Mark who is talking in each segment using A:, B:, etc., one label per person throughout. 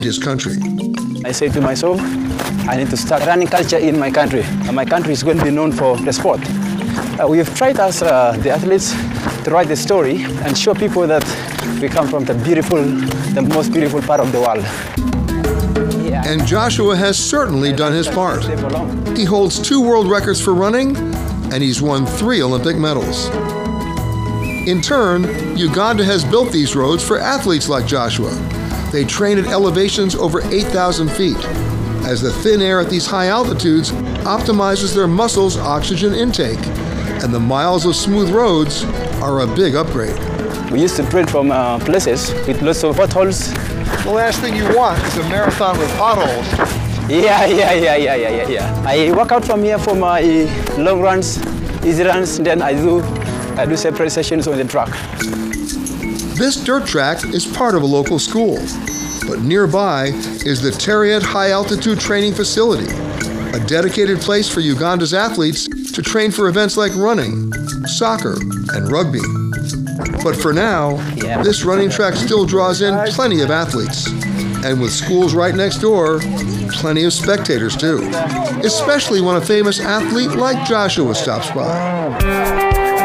A: his country.
B: I say to myself, I need to start running culture in my country. And my country is going to be known for the sport. We have tried as the athletes to write the story and show people that we come from the most beautiful part of the world. Yeah.
A: And Joshua has certainly done his part. He holds 2 world records for running, and he's won 3 Olympic medals. In turn, Uganda has built these roads for athletes like Joshua. They train at elevations over 8,000 feet, as the thin air at these high altitudes optimizes their muscles' oxygen intake, and the miles of smooth roads are a big upgrade.
B: We used to train from places with lots of potholes.
A: The last thing you want is a marathon with potholes.
B: Yeah. I work out from here for my long runs, easy runs, then I do separate sessions on the track.
A: This dirt track is part of a local school, but nearby is the Teriet High Altitude Training Facility, a dedicated place for Uganda's athletes to train for events like running, soccer, and rugby. But for now, this running track still draws in plenty of athletes. And with schools right next door, plenty of spectators too, especially when a famous athlete like Joshua stops by.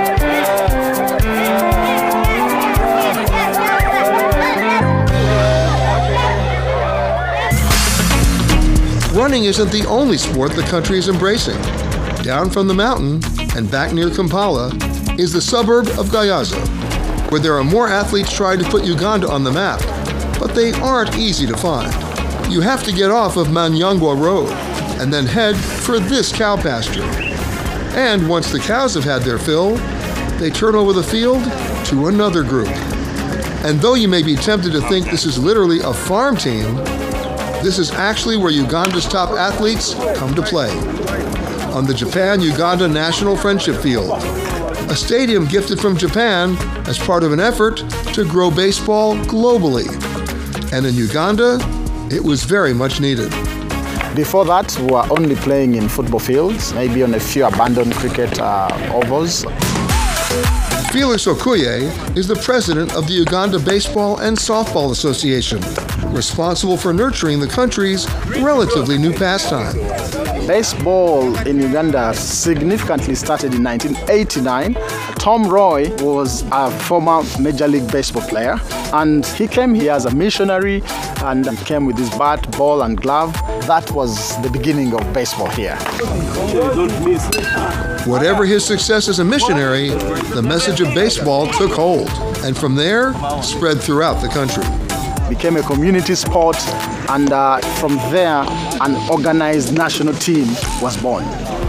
A: Running isn't the only sport the country is embracing. Down from the mountain and back near Kampala is the suburb of Gayaza, where there are more athletes trying to put Uganda on the map, but they aren't easy to find. You have to get off of Manyangwa Road and then head for this cow pasture. And once the cows have had their fill, they turn over the field to another group. And though you may be tempted to think this is literally a farm team, this is actually where Uganda's top athletes come to play, on the Japan-Uganda National Friendship Field, a stadium gifted from Japan as part of an effort to grow baseball globally. And in Uganda, it was very much needed.
C: Before that, we were only playing in football fields, maybe on a few abandoned cricket ovals.
A: Felix Okoye is the president of the Uganda Baseball and Softball Association, responsible for nurturing the country's relatively new pastime.
C: Baseball in Uganda significantly started in 1989. Tom Roy was a former Major League Baseball player, and he came here as a missionary and came with his bat, ball, and glove. That was the beginning of baseball here.
A: Whatever his success as a missionary, the message of baseball took hold, and from there, spread throughout the country.
C: Became a community sport, and from there, an organized national team was born.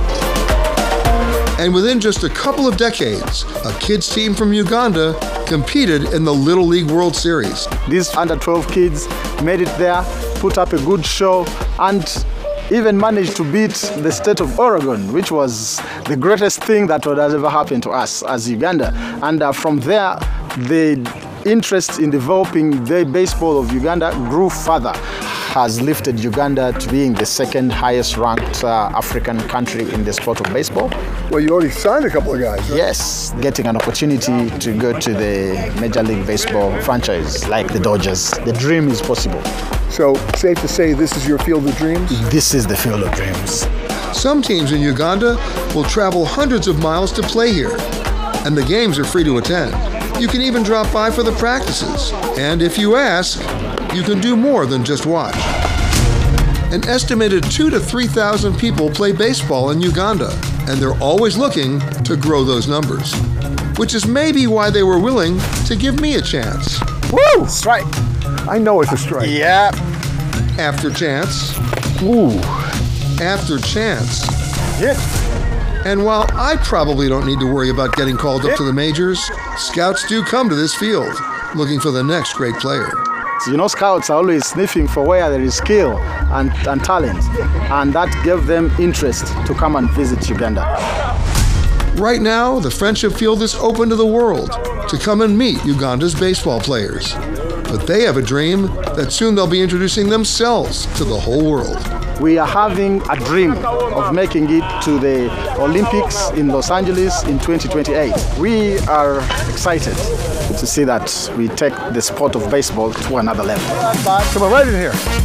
A: And within just a couple of decades, a kids team from Uganda competed in the Little League World Series.
C: These under-12 kids made it there, put up a good show, and even managed to beat the state of Oregon, which was the greatest thing that would have ever happened to us as Uganda. And from there, the interest in developing the baseball of Uganda grew further. Has lifted Uganda to being the 2nd highest ranked African country in the sport of baseball.
A: Well, you already signed a couple of guys, right?
C: Yes, getting an opportunity to go to the Major League Baseball franchise like the Dodgers. The dream is possible.
A: So, safe to say this is your field of dreams?
C: This is the field of dreams.
A: Some teams in Uganda will travel hundreds of miles to play here, and the games are free to attend. You can even drop by for the practices, and if you ask, you can do more than just watch. An estimated 2,000 to 3,000 people play baseball in Uganda, and they're always looking to grow those numbers, which is maybe why they were willing to give me a chance.
C: Woo! Strike!
A: I know it's a strike.
C: Yeah.
A: After chance.
C: Ooh.
A: After chance.
C: Hit.
A: And while I probably don't need to worry about getting called up to the majors, scouts do come to this field, looking for the next great player.
C: So, you know, scouts are always sniffing for where there is skill and talent, and that gave them interest to come and visit Uganda.
A: Right now, the Friendship Field is open to the world to come and meet Uganda's baseball players. But they have a dream that soon they'll be introducing themselves to the whole world.
C: We are having a dream of making it to the Olympics in Los Angeles in 2028. We are excited to see that we take the sport of baseball to another level.
A: Come on, right in here.